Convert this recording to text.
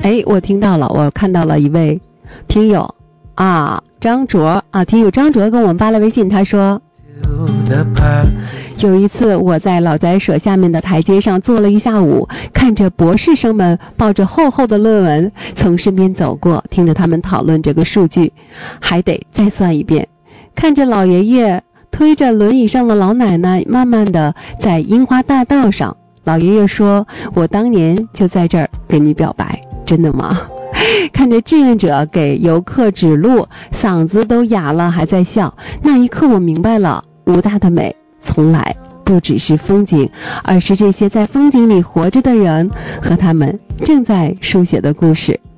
我听到了，我看到了一位听友张卓听友张卓跟我们发了微信，他说有一次我在老宅舍下面的台阶上坐了一下午，看着博士生们抱着厚厚的论文从身边走过，听着他们讨论这个数据，还得再算一遍，看着老爷爷推着轮椅上的老奶奶慢慢的在樱花大道上，老爷爷说，我当年就在这儿给你表白，真的吗？看着志愿者给游客指路，嗓子都哑了还在笑，那一刻我明白了，武大的美从来不只是风景，而是这些在风景里活着的人和他们正在书写的故事。